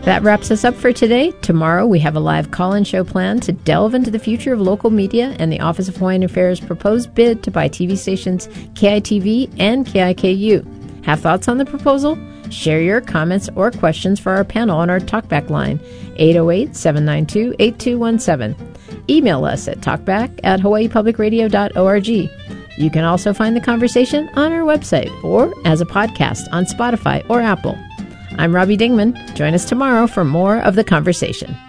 That wraps us up for today. Tomorrow we have a live call-in show planned to delve into the future of local media and the Office of Hawaiian Affairs' proposed bid to buy TV stations KITV and KIKU. Have thoughts on the proposal? Share your comments or questions for our panel on our talkback line, 808-792-8217. Email us at talkback@hawaiipublicradio.org. You can also find the conversation on our website or as a podcast on Spotify or Apple. I'm Robbie Dingman. Join us tomorrow for more of the conversation.